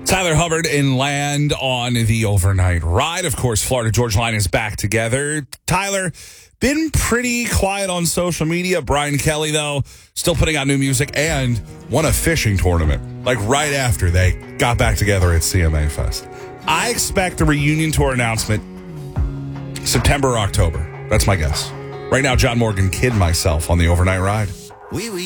Tyler Hubbard and Land on the overnight ride. Of course, Florida Georgia Line is back together. Tyler, been pretty quiet on social media. Brian Kelly, though, still putting out new music and won a fishing tournament, like right after they got back together at CMA Fest. I expect a reunion tour announcement September or October. That's my guess. Right now, John Morgan, Kid Myself on the overnight ride.